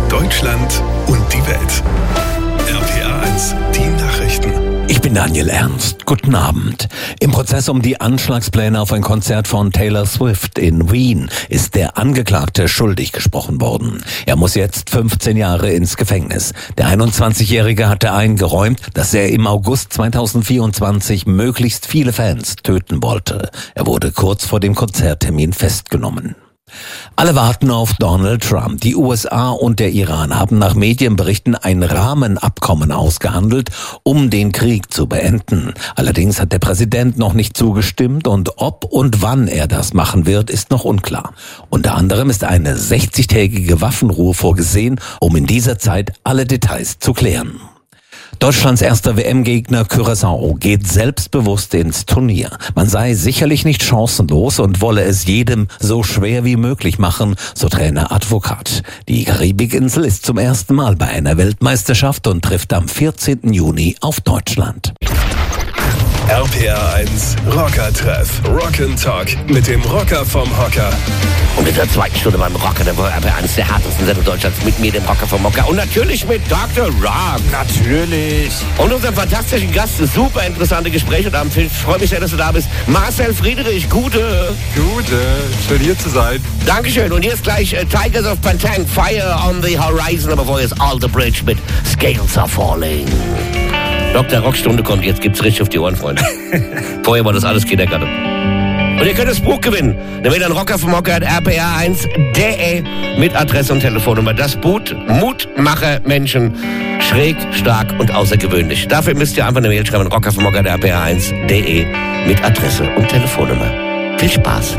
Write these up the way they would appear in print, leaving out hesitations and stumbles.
Deutschland und die Welt. RPA 1, die Nachrichten. Ich bin Daniel Ernst. Guten Abend. Im Prozess um die Anschlagspläne auf ein Konzert von Taylor Swift in Wien ist der Angeklagte schuldig gesprochen worden. Er muss jetzt 15 Jahre ins Gefängnis. Der 21-Jährige hatte eingeräumt, dass er im August 2024 möglichst viele Fans töten wollte. Er wurde kurz vor dem Konzerttermin festgenommen. Alle warten auf Donald Trump. Die USA und der Iran haben nach Medienberichten ein Rahmenabkommen ausgehandelt, um den Krieg zu beenden. Allerdings hat der Präsident noch nicht zugestimmt und ob und wann er das machen wird, ist noch unklar. Unter anderem ist eine 60-tägige Waffenruhe vorgesehen, um in dieser Zeit alle Details zu klären. Deutschlands erster WM-Gegner Curaçao geht selbstbewusst ins Turnier. Man sei sicherlich nicht chancenlos und wolle es jedem so schwer wie möglich machen, so Trainer Advokat. Die Karibikinsel ist zum ersten Mal bei einer Weltmeisterschaft und trifft am 14. Juni auf Deutschland. RPA 1 Rocker-Treff. Rock'n'Talk mit dem Rocker vom Hocker. Und in der zweiten Stunde beim Rocker, der war eines der härtesten Sendungen Deutschlands, mit mir, dem Rocker vom Hocker. Und natürlich mit Dr. Rock. Natürlich. Und unserem fantastischen Gast, super interessante Gespräche. Und ich freue mich sehr, dass du da bist. Marcel Friedrich, Gute. Schön hier zu sein. Dankeschön. Und jetzt gleich Tigers of Pantang, Fire on the Horizon. Aber vorher ist Alter Bridge mit Scales Are Falling. Dr. Rockstunde kommt, jetzt gibt's richtig auf die Ohren, Freunde. Vorher war das alles Kindergarten. Und ihr könnt das Buch gewinnen. Nämlich ein Rocker vom Hocker at rpa1.de mit Adresse und Telefonnummer. Das Buch Mutmacher Menschen. Schräg, stark und außergewöhnlich. Dafür müsst ihr einfach eine Mail schreiben. Rocker vom Hocker at rpa1.de mit Adresse und Telefonnummer. Viel Spaß.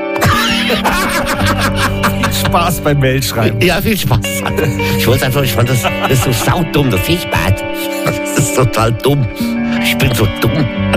Viel Spaß beim Mailschreiben. Ja, viel Spaß. Ich fand das ist so saudumm, das viel Spaß. Das ist total dumm. Ich bin so dumm.